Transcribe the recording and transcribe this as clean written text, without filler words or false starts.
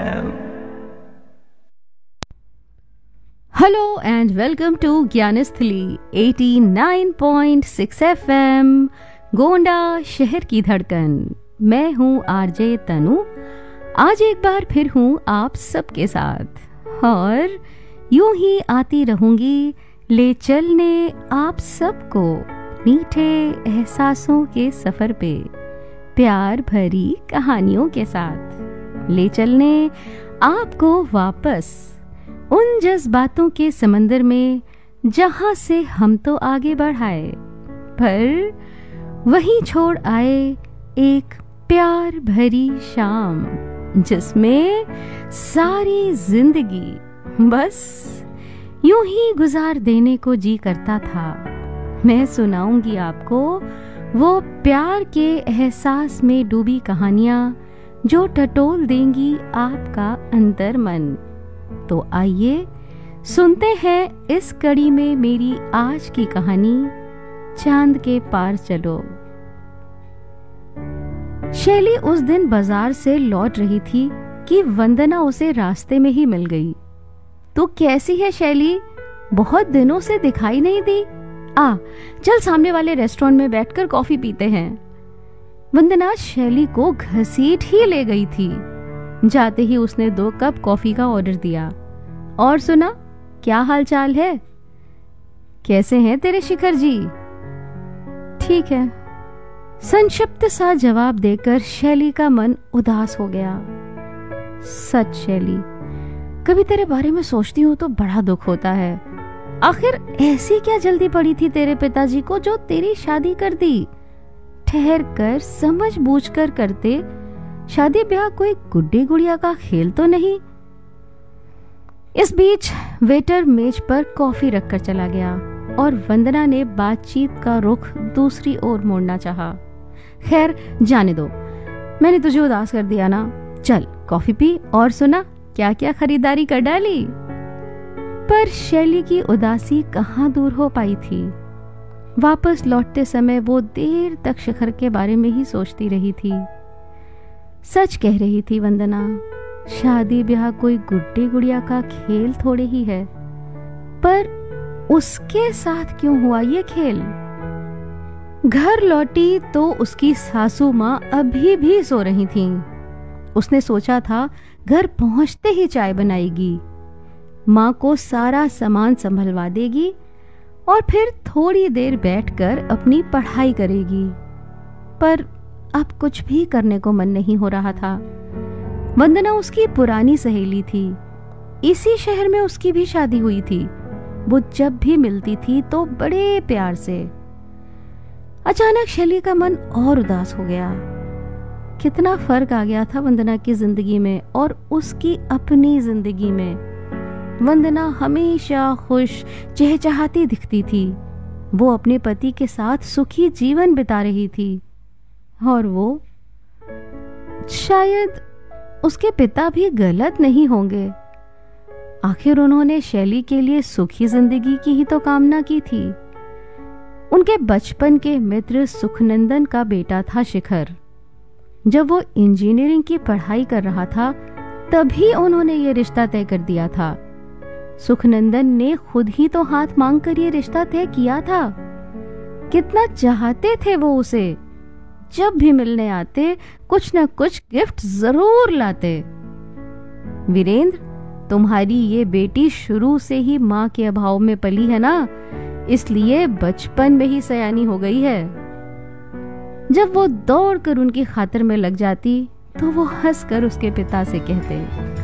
Hello and welcome to Gyansthali 89.6 FM Gonda शहर की धड़कन। मैं हूँ आरजे तनु। आज एक बार फिर हूँ आप सबके साथ और यूं ही आती रहूंगी ले चलने आप सबको मीठे एहसासों के सफर पे, प्यार भरी कहानियों के साथ ले चलने आपको वापस उन जज्बातों के समंदर में जहां से हम तो आगे बढ़ाए पर वहीं छोड़ आए एक प्यार भरी शाम जिसमें सारी जिंदगी बस यूं ही गुजार देने को जी करता था। मैं सुनाऊंगी आपको वो प्यार के एहसास में डूबी कहानियां जो टटोल देंगी आपका अंतर मन। तो आइए सुनते हैं इस कड़ी में मेरी आज की कहानी चांद के पार चलो। शैली उस दिन बाजार से लौट रही थी कि वंदना उसे रास्ते में ही मिल गई। तू कैसी है शैली? बहुत दिनों से दिखाई नहीं दी। आ चल सामने वाले रेस्टोरेंट में बैठकर कॉफी पीते हैं। वंदना शैली को घसीट ही ले गई थी। जाते ही उसने 2 कप कॉफी का ऑर्डर दिया। और सुना, क्या हाल चाल है? कैसे हैं तेरे शिखर जी? ठीक है, संक्षिप्त सा जवाब देकर शैली का मन उदास हो गया। सच शैली, कभी तेरे बारे में सोचती हूँ तो बड़ा दुख होता है। आखिर ऐसी क्या जल्दी पड़ी थी तेरे पिताजी को जो तेरी शादी कर दी? ठहर कर समझ बूझ कर करते। शादी ब्याह कोई गुड्डी गुड़िया का खेल तो नहीं। इस बीच वेटर मेज पर कॉफी रखकर चला गया और वंदना ने बातचीत का रुख दूसरी ओर मोड़ना चाहा। खैर जाने दो, मैंने तुझे उदास कर दिया ना। चल कॉफी पी और सुना क्या क्या खरीदारी कर डाली। पर शैली की उदासी कहाँ दूर हो पाई थी। वापस लौटते समय वो देर तक शिखर के बारे में ही सोचती रही थी। सच कह रही थी वंदना, शादी ब्याह कोई गुड्डी गुड़िया का खेल थोड़े ही है। पर उसके साथ क्यों हुआ ये खेल? घर लौटी तो उसकी सासू माँ अभी भी सो रही थीं। उसने सोचा था घर पहुंचते ही चाय बनाएगी, माँ को सारा सामान संभलवा देगी और फिर थोड़ी देर बैठकर अपनी पढ़ाई करेगी। पर अब कुछ भी करने को मन नहीं हो रहा था। वंदना उसकी पुरानी सहेली थी। इसी शहर में उसकी भी शादी हुई थी। वो जब भी मिलती थी तो बड़े प्यार से। अचानक शैली का मन और उदास हो गया। कितना फर्क आ गया था वंदना की जिंदगी में और उसकी अपनी जिंदगी में। वंदना हमेशा खुश चहचहाती दिखती थी। वो अपने पति के साथ सुखी जीवन बिता रही थी और वो शायद उसके पिता भी गलत नहीं होंगे। आखिर उन्होंने शैली के लिए सुखी जिंदगी की ही तो कामना की थी। उनके बचपन के मित्र सुखनंदन का बेटा था शिखर। जब वो इंजीनियरिंग की पढ़ाई कर रहा था तभी उन्होंने ये रिश्ता तय कर दिया था। सुखनंदन ने खुद ही तो हाथ मांग कर ये रिश्ता तय किया था। कितना चाहते थे वो उसे। जब भी मिलने आते कुछ न कुछ गिफ्ट जरूर लाते। वीरेंद्र, तुम्हारी ये बेटी शुरू से ही माँ के अभाव में पली है ना, इसलिए बचपन में ही सयानी हो गई है। जब वो दौड़कर उनकी खातिर में लग जाती तो वो हंसकर उसके पिता से कहते,